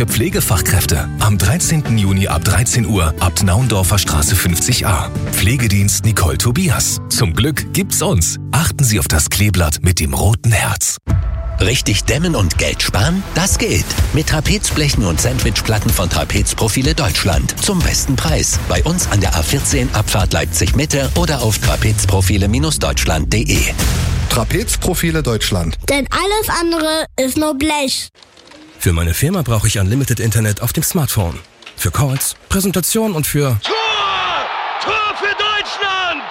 für Pflegefachkräfte. Am 13. Juni ab 13 Uhr ab Naundorfer Straße 50a. Pflegedienst Nicole Tobias. Zum Glück gibt's uns. Achten Sie auf das Kleeblatt mit dem roten Herz. Richtig dämmen und Geld sparen? Das geht. Mit Trapezblechen und Sandwichplatten von Trapezprofile Deutschland. Zum besten Preis. Bei uns an der A14 Abfahrt Leipzig Mitte oder auf trapezprofile-deutschland.de. Trapezprofile Deutschland. Denn alles andere ist nur Blech. Für meine Firma brauche ich Unlimited Internet auf dem Smartphone. Für Calls, Präsentationen und für... Tor für Deutschland!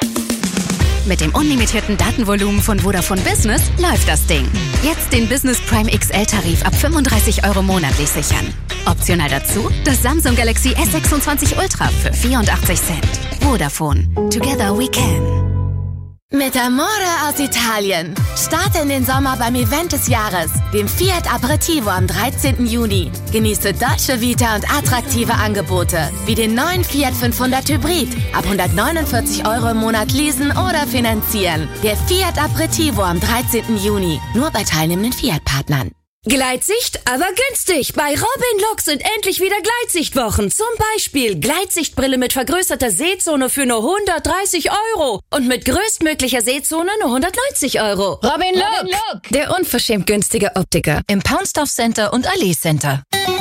Mit dem unlimitierten Datenvolumen von Vodafone Business läuft das Ding. Jetzt den Business Prime XL-Tarif ab 35 € monatlich sichern. Optional dazu das Samsung Galaxy S26 Ultra für 84 Cent. Vodafone. Together we can. Mit Amore aus Italien. Starte in den Sommer beim Event des Jahres, dem Fiat Aperitivo am 13. Juni. Genieße Dolce Vita und attraktive Angebote, wie den neuen Fiat 500 Hybrid, ab 149 € im Monat leasen oder finanzieren. Der Fiat Aperitivo am 13. Juni, nur bei teilnehmenden Fiat-Partnern. Gleitsicht, aber günstig. Bei Robin Lux sind endlich wieder Gleitsichtwochen. Zum Beispiel Gleitsichtbrille mit vergrößerter Sehzone für nur 130 € und mit größtmöglicher Sehzone nur 190 €. Robin Look, der unverschämt günstige Optiker im Paunsdorf Center und Allee Center.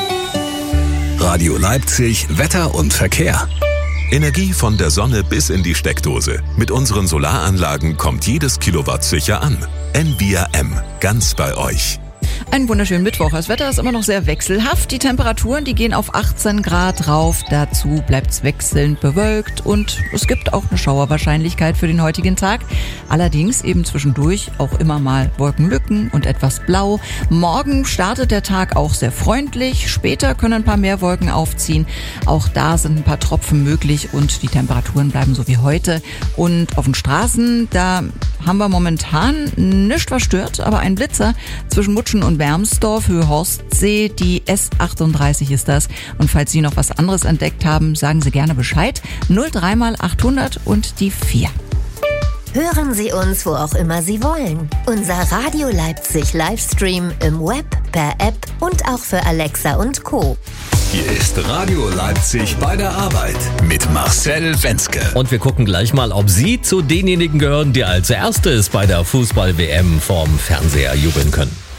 Radio Leipzig, Wetter und Verkehr. Energie von der Sonne bis in die Steckdose. Mit unseren Solaranlagen kommt jedes Kilowatt sicher an. Envia M, ganz bei euch. Einen wunderschönen Mittwoch. Das Wetter ist immer noch sehr wechselhaft. Die Temperaturen, die gehen auf 18 Grad rauf. Dazu bleibt es wechselnd bewölkt und es gibt auch eine Schauerwahrscheinlichkeit für den heutigen Tag. Allerdings eben zwischendurch auch immer mal Wolkenlücken und etwas blau. Morgen startet der Tag auch sehr freundlich. Später können ein paar mehr Wolken aufziehen. Auch da sind ein paar Tropfen möglich und die Temperaturen bleiben so wie heute. Und auf den Straßen, da haben wir momentan nichts was stört, aber ein Blitzer zwischen Mutschen und Wermsdorf, Höhe Horstsee, die S38 ist das. Und falls Sie noch was anderes entdeckt haben, sagen Sie gerne Bescheid. 03 mal 800 und die 4. Hören Sie uns, wo auch immer Sie wollen. Unser Radio Leipzig Livestream im Web, per App und auch für Alexa und Co. Hier ist Radio Leipzig bei der Arbeit mit Marcel Wenzke. Und wir gucken gleich mal, ob Sie zu denjenigen gehören, die als erstes bei der Fußball-WM vorm Fernseher jubeln können.